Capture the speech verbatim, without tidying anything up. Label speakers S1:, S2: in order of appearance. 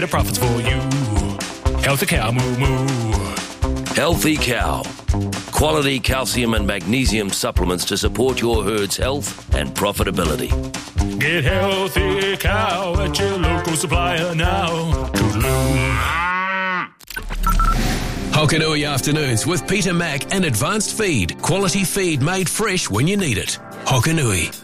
S1: better profits for you. Healthy Cow, moo moo.
S2: Healthy Cow. Quality calcium and magnesium supplements to support your herd's health and profitability.
S1: Get Healthy Cow at your local supplier now. Toodaloo.
S3: Hokanui Afternoons with Peter Mack and Advanced Feed. Quality feed made fresh when you need it. Hokanui.